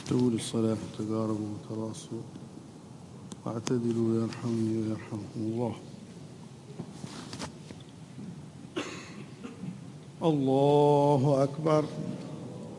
استووا للصلاة تقاربوا وتراصوا واعتدلوا يرحمني ويرحمكم الله. الله أكبر.